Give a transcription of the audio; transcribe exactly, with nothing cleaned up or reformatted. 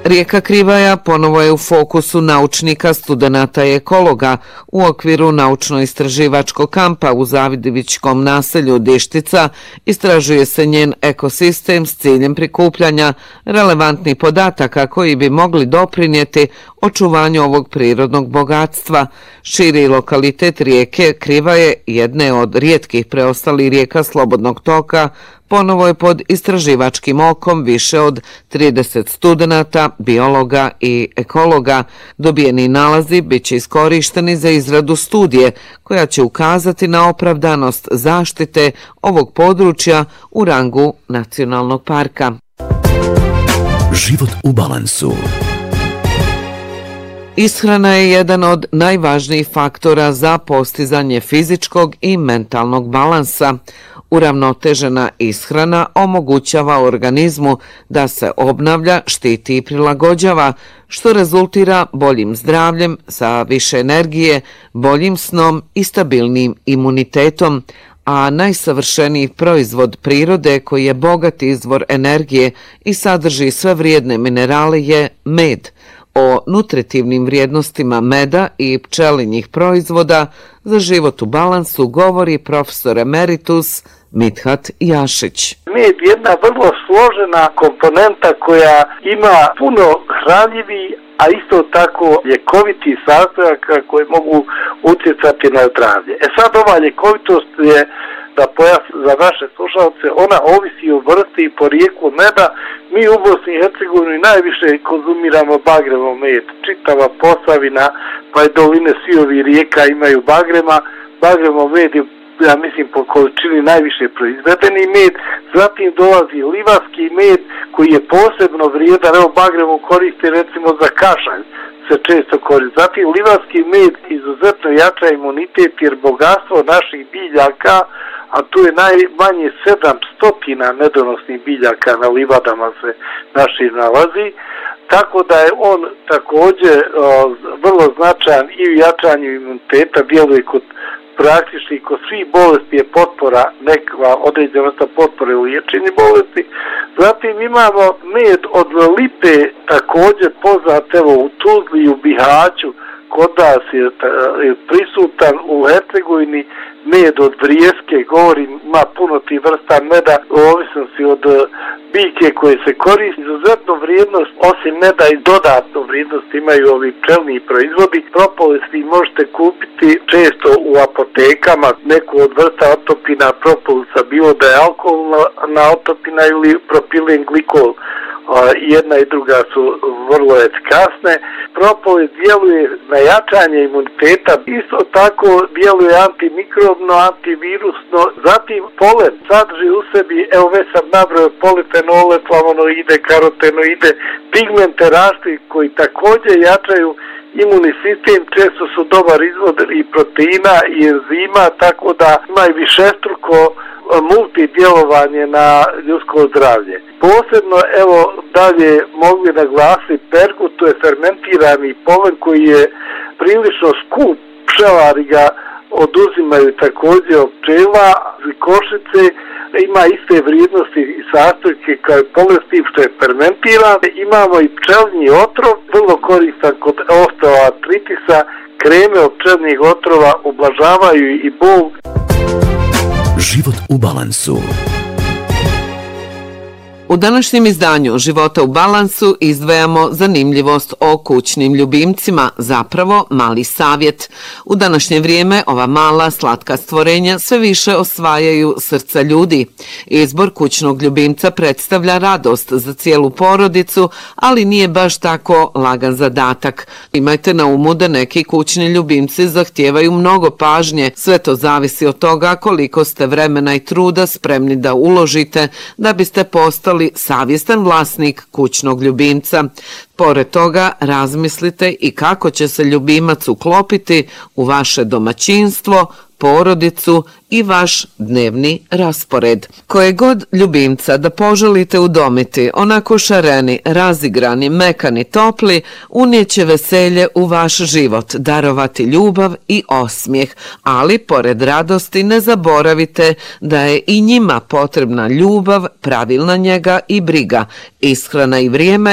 Rijeka Krivaja ponovo je u fokusu naučnika, studenata i ekologa u okviru naučno-istraživačkog kampa u Zavidivićkom naselju Dištica. Istražuje se njen ekosistem s ciljem prikupljanja relevantnih podataka koji bi mogli doprinijeti očuvanju ovog prirodnog bogatstva. Širi lokalitet rijeke Krivaje, jedne od rijetkih preostalih rijeka slobodnog toka, ponovo je pod istraživačkim okom više od trideset studenata, biologa i ekologa. Dobijeni nalazi bit će iskorišteni za izradu studije koja će ukazati na opravdanost zaštite ovog područja u rangu nacionalnog parka. Život u balansu. Ishrana je jedan od najvažnijih faktora za postizanje fizičkog i mentalnog balansa. Uravnotežena ishrana omogućava organizmu da se obnavlja, štiti i prilagođava, što rezultira boljim zdravljem sa više energije, boljim snom i stabilnim imunitetom. A najsavršeniji proizvod prirode koji je bogat izvor energije i sadrži sve vrijedne minerale je med. O nutritivnim vrijednostima meda i pčelinjih proizvoda za život u balansu govori profesor emeritus Mithat Jašić. Med je jedna vrlo složena komponenta koja ima puno hranljivih, a isto tako ljekovitih sastojaka koji mogu utjecati na zdravlje. E sad ova ljekovitost je, da pojasnim za naše slušalce, ona ovisi o vrsti i porijeklu meda. Mi u Bosni i Hercegovini najviše konzumiramo bagrevo med. Čitava Posavina pa i doline svi ovi rijeka imaju bagrema. Bagrevo med je, ja mislim, po količini najviše proizvedeni med. Zatim dolazi livarski med koji je posebno vrijedan. Evo bagrevo koristi recimo za kašalj, se često koristi. Zatim livarski med izuzetno jača imunitet jer bogatstvo naših biljaka, a tu je najmanje sedamsto medonosnih biljaka na livadama se naših nalazi, tako da je on također o, vrlo značajan i u jačanju imuniteta, djeluje kod praktički kod svih bolesti je potpora, neka određena vrsta potpore u liječenju bolesti. Zatim imamo med od lipe, također poznat evo u Tuzli i u Bihaću, kod nas je, je prisutan u Hercegovini med od vrijeske, govorim, ima puno tih vrsta meda, u ovisnosti od biljke koje se koristi. Izuzetno vrijednost, osim meda i dodatnu vrijednost imaju ovi pčelni proizvodi. Propolis vi možete kupiti često u apotekama, neku od vrsta atopina propolisa, bilo da je alkoholna atopina ili propilen glikol. Jedna i druga su vrlo efikasne. Propolis djeluje na jačanje imuniteta, isto tako djeluje antimikrobno, antivirusno. Zatim polen sadrži u sebi, evo već sam nabrojao, polifenole, flavonoide, karotenoide, pigmente rasti koji također jačaju imunni sistem, često su dobar izvod i proteina i enzima, tako da ima i višestruko multidjelovanje na ljudsko zdravlje. Posebno, evo, dalje mogli naglasiti pergut, to je fermentirani polen koji je prilično skup, pčelari ga oduzimaju također od pčela, košice, ima iste vrijednosti i sastojke kao i polen s tim što je fermentiran. Imamo i pčelni otrov, vrlo koristan kod osteoartritisa, kreme od pčelnih otrova ublažavaju i bol. Život u balansu. U današnjem izdanju Života u balansu izdvajamo zanimljivost o kućnim ljubimcima, zapravo mali savjet. U današnje vrijeme ova mala slatka stvorenja sve više osvajaju srca ljudi. Izbor kućnog ljubimca predstavlja radost za cijelu porodicu, ali nije baš tako lagan zadatak. Imajte na umu da neki kućni ljubimci zahtijevaju mnogo pažnje. Sve to zavisi od toga koliko ste vremena i truda spremni da uložite da biste postali savjestan vlasnik kućnog ljubimca. Pored toga, razmislite i kako će se ljubimac uklopiti u vaše domaćinstvo, porodicu i vaš dnevni raspored. Koje god ljubimca da poželite udomiti, onako šareni, razigrani, mekani, topli, unijeće veselje u vaš život, darovati ljubav i osmijeh, ali pored radosti ne zaboravite da je i njima potrebna ljubav, pravilna njega i briga, ishrana i vrijeme